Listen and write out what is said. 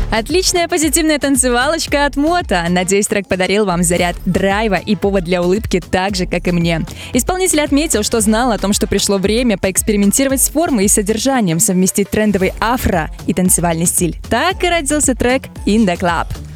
Отличная позитивная танцевалочка от Мото. Надеюсь, трек подарил вам заряд драйва и повод для улыбки так же, как и мне. Исполнитель отметил, что знал о том, что пришло время поэкспериментировать с формой и содержанием, совместить трендовый афро и танцевальный стиль. Так и родился трек «In the Club».